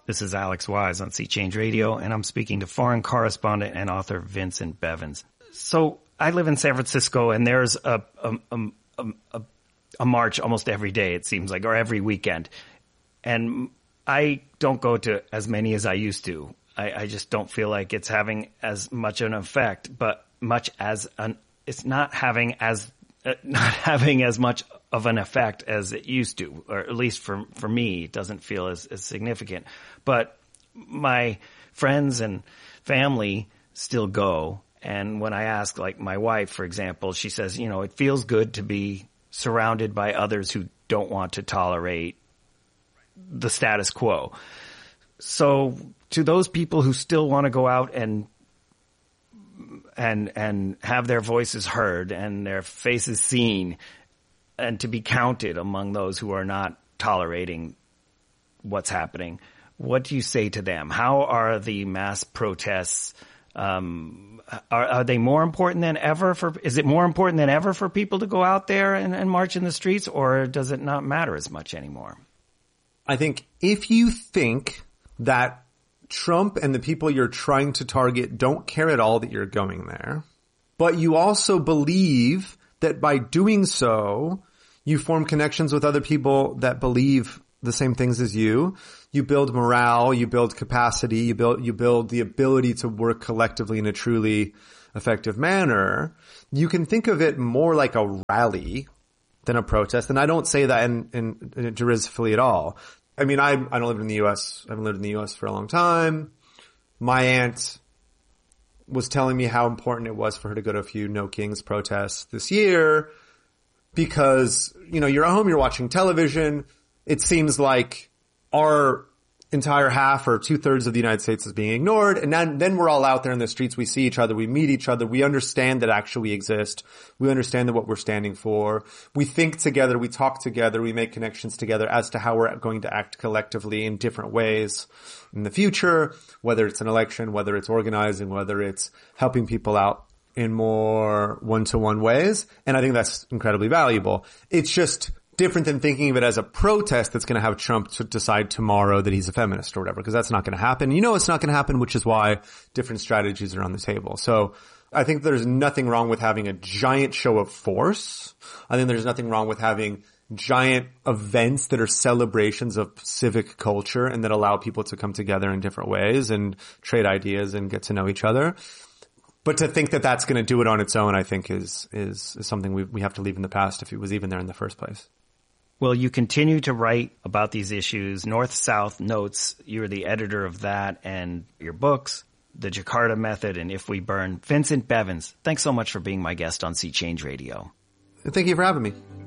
This is Alex Wise on Sea Change Radio, and I'm speaking to foreign correspondent and author Vincent Bevins. So I live in San Francisco, and there's a march almost every day, it seems like, or every weekend. And I don't go to as many as I used to. I just don't feel like it's having as much an effect, but it's not having as much of an effect as it used to, or at least for me, it doesn't feel as significant. But my friends and family still go. And when I ask, like my wife, for example, she says, it feels good to be surrounded by others who don't want to tolerate the status quo. So to those people who still want to go out and have their voices heard and their faces seen, and to be counted among those who are not tolerating what's happening, what do you say to them? How are the mass protests? Are they more important than ever? Is it more important than ever for people to go out there and march in the streets, or does it not matter as much anymore? I think if you think that Trump and the people you're trying to target don't care at all that you're going there, but you also believe that by doing so, you form connections with other people that believe the same things as you. You build morale, you build capacity, you build the ability to work collectively in a truly effective manner. You can think of it more like a rally than a protest. And I don't say that in derisively at all. I mean, I don't live in the U.S. I haven't lived in the U.S. for a long time. My aunt was telling me how important it was for her to go to a few No Kings protests this year because, you're at home, you're watching television. It seems like our entire half or 2/3 of the United States is being ignored. And then we're all out there in the streets. We see each other. We meet each other. We understand that actually we exist. We understand that what we're standing for. We think together. We talk together. We make connections together as to how we're going to act collectively in different ways in the future, whether it's an election, whether it's organizing, whether it's helping people out in more one-to-one ways. And I think that's incredibly valuable. It's just different than thinking of it as a protest that's going to have Trump to decide tomorrow that he's a feminist or whatever, because that's not going to happen. It's not going to happen, which is why different strategies are on the table. So I think there's nothing wrong with having a giant show of force. I think there's nothing wrong with having giant events that are celebrations of civic culture and that allow people to come together in different ways and trade ideas and get to know each other. But to think that that's going to do it on its own, I think is something we have to leave in the past if it was even there in the first place. Well, you continue to write about these issues. North-South Notes, you're the editor of that, and your books, The Jakarta Method and If We Burn. Vincent Bevins, thanks so much for being my guest on Sea Change Radio. Thank you for having me.